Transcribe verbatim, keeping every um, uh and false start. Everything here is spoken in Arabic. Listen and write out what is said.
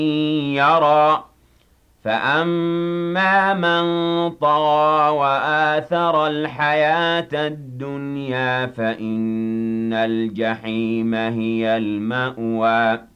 يَرَىٰ فَأَمَّا مَن طَغَىٰ وَآثَرَ الْحَيَاةَ الدُّنْيَا فَإِنَّ الْجَحِيمَ هِيَ الْمَأْوَىٰ